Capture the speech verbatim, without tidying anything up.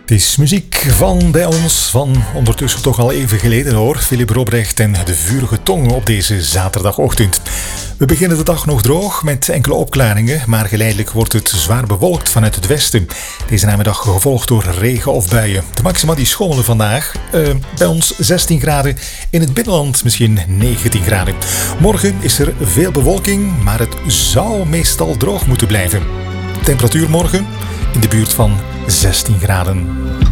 Het is muziek van bij ons van ondertussen toch al even geleden hoor. Philip Robrecht en de vurige tong op deze zaterdagochtend. We beginnen de dag nog droog met enkele opklaringen, maar geleidelijk wordt het zwaar bewolkt vanuit het westen. Deze namiddag gevolgd door regen of buien. De maxima die schommelen vandaag. Uh, bij ons zestien graden, in het binnenland misschien negentien graden. Morgen is er veel bewolking, maar het zou meestal droog moeten blijven. Temperatuur morgen in de buurt van zestien graden.